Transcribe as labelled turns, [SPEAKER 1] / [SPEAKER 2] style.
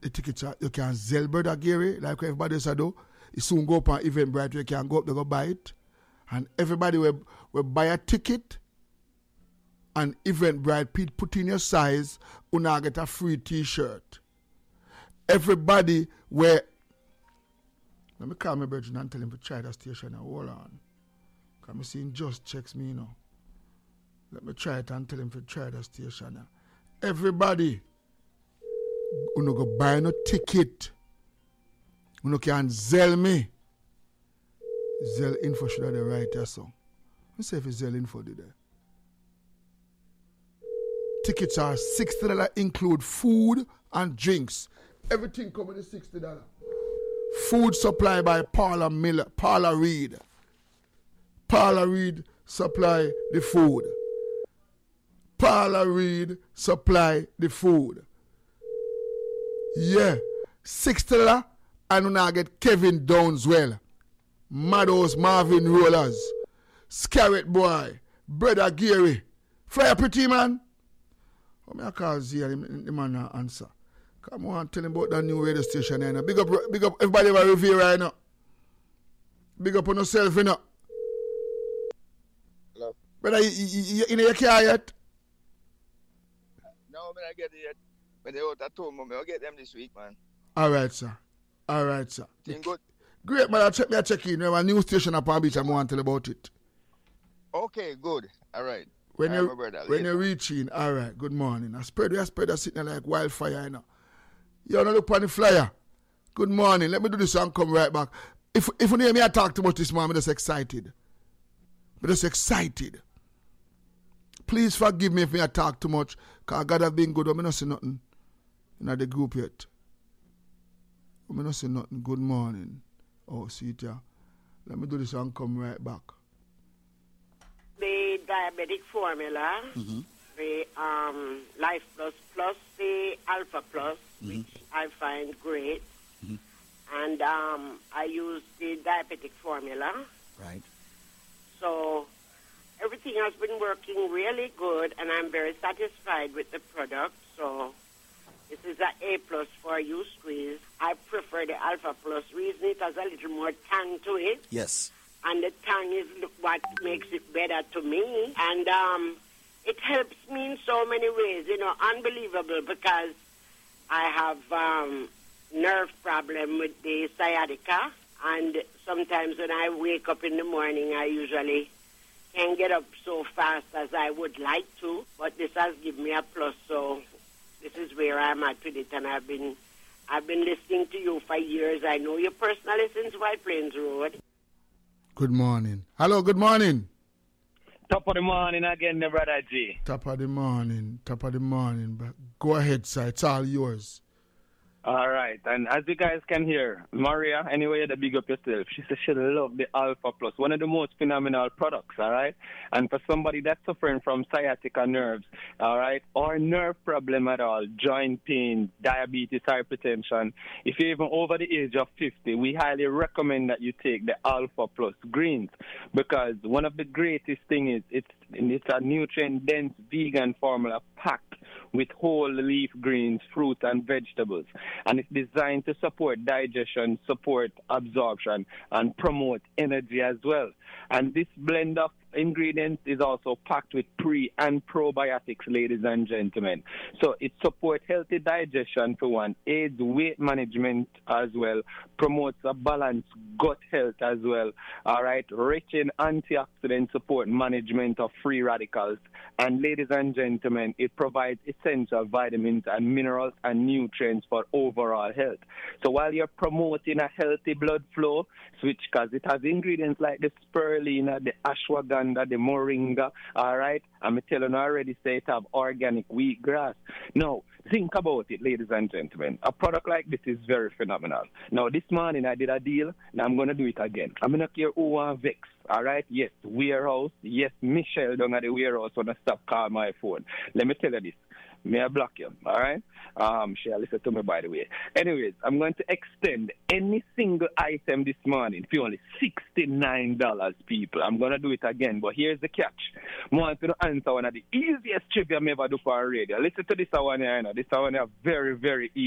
[SPEAKER 1] the tickets are, you can sell, brother Gary, like everybody else do. You soon go up on Eventbrite, you can go up there, go buy it. And everybody will buy a ticket and Eventbrite, put in your size, you now get a free t-shirt. Everybody will... Let me call my brother and tell him to try that station now. Hold on. Because I'm seeing just checks me, you know. Let me try it and tell him to try that station now. Everybody, you know, go buy no ticket. You know, can Zell me. Zell info should have the right there, so. Let's see if it's Zell info did there. Tickets are $60, include food and drinks. Everything coming to $60. Food supply by Paula Reed. Paula Reed supply the food. Paula Reed supply the food. Yeah. $60 and you now get Kevin Downswell. Maddows Marvin Rollers. Scarrett Boy. Brother Gary. Flyer Pretty Man. How many calls here? The man not answer. Come on, tell him about that new radio station here now. Big up everybody over Revere right now. Big up on yourself, you know.
[SPEAKER 2] Hello.
[SPEAKER 1] Brother, you in your car yet?
[SPEAKER 2] No, I'm not get it yet. But they out at home, I'll get them this week, man.
[SPEAKER 1] All right, sir.
[SPEAKER 2] Thing good?
[SPEAKER 1] Great, man. I'll check in. We have a new station up on beach. I'm going to tell about it.
[SPEAKER 2] Okay, good. All right.
[SPEAKER 1] When you reach in, all right, good morning. I spread that sitting there like wildfire, you know. You don't look on the flyer. Good morning. Let me do this and come right back. If you hear me, I talk too much this morning, I'm just excited. Please forgive me if I talk too much, because God have been good. I'm not saying nothing in the group yet. I'm not saying nothing. Good morning. Oh, see it, yeah. Let me do this and come right back.
[SPEAKER 3] The diabetic formula, the Life Plus Plus, the Alpha Plus, which I find great. And I use the diabetic formula.
[SPEAKER 4] Right.
[SPEAKER 3] So everything has been working really good, and I'm very satisfied with the product. So this is an A plus for you, Squeeze. I prefer the Alpha Plus. Reason it has a little more tang to it.
[SPEAKER 4] Yes.
[SPEAKER 3] And the tongue is what makes it better to me. And it helps me in so many ways, you know, unbelievable, because I have nerve problem with the sciatica. And sometimes when I wake up in the morning, I usually can't get up so fast as I would like to. But this has given me a plus, so this is where I'm at with it. And I've been listening to you for years. I know you personally since White Plains Road.
[SPEAKER 1] Good morning. Hello, good morning.
[SPEAKER 5] Top of the morning again, the brother G.
[SPEAKER 1] Top of the morning. But go ahead, sir. It's all yours.
[SPEAKER 5] All right. And as you guys can hear, Maria, anyway, the big up yourself. She said she loved the Alpha Plus, one of the most phenomenal products, all right? And for somebody that's suffering from sciatica nerves, all right, or nerve problem at all, joint pain, diabetes, hypertension, if you're even over the age of 50, we highly recommend that you take the Alpha Plus greens, because one of the greatest things is it's a nutrient-dense vegan formula packed with whole leaf greens, fruits, and vegetables. And it's designed to support digestion, support absorption, and promote energy as well. And this blend of ingredients is also packed with pre- and probiotics, ladies and gentlemen. So it supports healthy digestion for one, aids weight management as well, promotes a balanced gut health as well, all right, rich in antioxidant support management of free radicals. And ladies and gentlemen, it provides essential vitamins and minerals and nutrients for overall health. So while you're promoting a healthy blood flow, switch, because it has ingredients like the spirulina, the ashwagandha, the moringa, all right? I'm telling you already, say it have organic wheatgrass. Now, think about it, ladies and gentlemen. A product like this is very phenomenal. Now, this morning I did a deal, and I'm going to do it again. I'm going to care who want Vex, all right? Yes, warehouse. Yes, Michelle down at the warehouse when I stop call my phone. Let me tell you this. May I block you, all right? She'll listen to me, by the way. Anyways, I'm going to extend any single item this morning for only $69, people. I'm going to do it again, but here's the catch. I want to answer one of the easiest trivia I ever do for a radio. Listen to this one here, you know. This one here very, very easy.